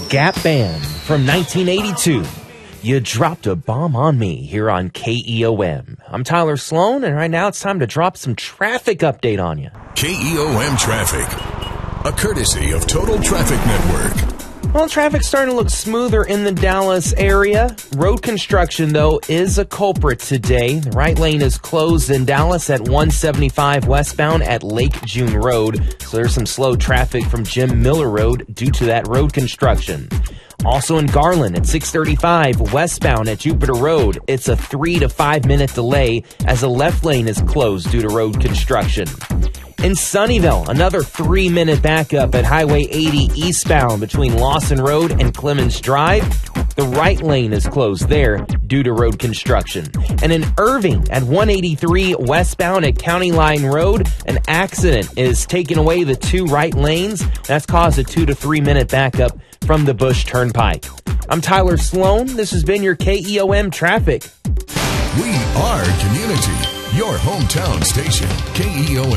Gap Band from 1982. You dropped a bomb on me here on KEOM. I'm Tyler Sloan, and right now it's time to drop some traffic update on you. KEOM Traffic, a courtesy of Total Traffic Network. Well, traffic's starting to look smoother in the Dallas area. Road construction, though, is a culprit today. The right lane is closed in Dallas at 175 westbound at Lake June Road. So there's some slow traffic from Jim Miller Road due to that road construction. Also in Garland at 635 westbound at Jupiter Road, it's a 3 to 5 minute delay as the left lane is closed due to road construction. In Sunnyvale, another 3-minute backup at Highway 80 eastbound between Lawson Road and Clemens Drive. The right lane is closed there due to road construction. And in Irving at 183 westbound at County Line Road, an accident is taking away the two right lanes. That's caused a 2 to 3 minute backup from the Bush Turnpike. I'm Tyler Sloan. This has been your KEOM Traffic. We are community, your hometown station, KEOM.